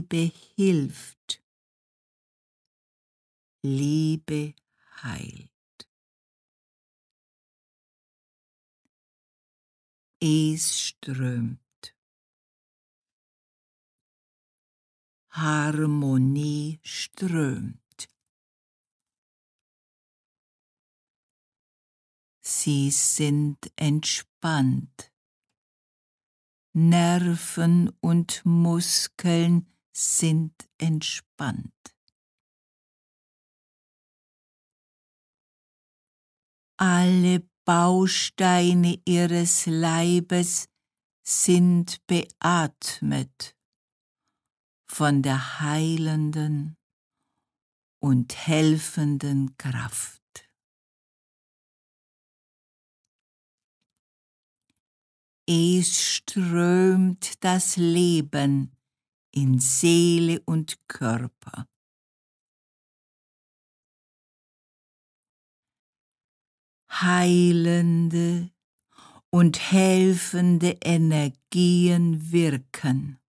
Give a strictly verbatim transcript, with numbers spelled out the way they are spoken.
hilft, Liebe heilt. Es strömt, Harmonie strömt. Sie sind entspannt, Nerven und Muskeln sind entspannt. Alle Bausteine ihres Leibes sind beatmet von der heilenden und helfenden Kraft. Es strömt das Leben in Seele und Körper. Heilende und helfende Energien wirken.